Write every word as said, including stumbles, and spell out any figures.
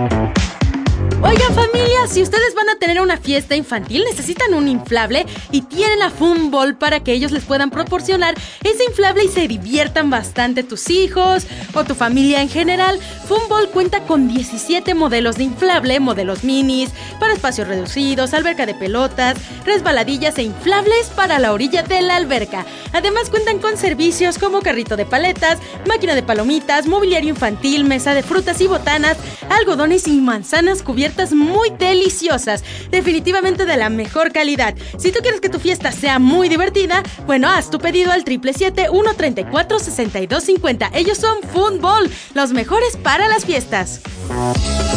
Oigan, familia, si ustedes van a tener una fiesta infantil, necesitan un inflable y tienen a Funball para que ellos les puedan proporcionar ese inflable y se diviertan bastante tus hijos o tu familia en general. Funball cuenta con diecisiete modelos de inflable, modelos minis, para espacios reducidos, alberca de pelotas, resbaladillas e inflables para la orilla de la alberca. Además cuentan con servicios como carrito de paletas, máquina de palomitas, mobiliario infantil, mesa de frutas y botanas, algodones y manzanas cubiertas muy deliciosas, definitivamente de la mejor calidad. Si tú quieres que tu fiesta sea muy divertida, bueno, haz tu pedido al siete siete siete, uno tres cuatro, seis dos cinco cero. Ellos son Funball, los mejores para las fiestas.